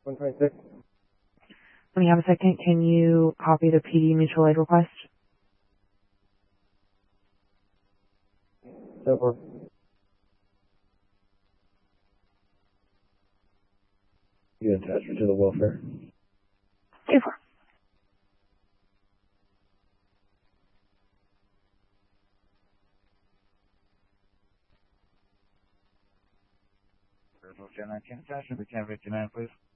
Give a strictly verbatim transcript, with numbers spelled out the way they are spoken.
one twenty-six. When you have a second, can you copy the P D mutual aid request? So forth. You attachment to the welfare. two four. nineteen attachment, we can fifty-nine, please.